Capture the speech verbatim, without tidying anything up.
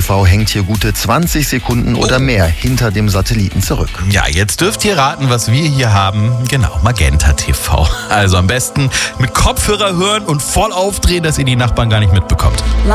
V hängt hier gute zwanzig Sekunden oder mehr hinter dem Satelliten zurück. Ja, jetzt dürft ihr raten, was wir hier haben. Genau, Magenta T V. Also am besten mit Kopfhörer hören und voll aufdrehen, dass ihr die Nachbarn gar nicht mitbekommt.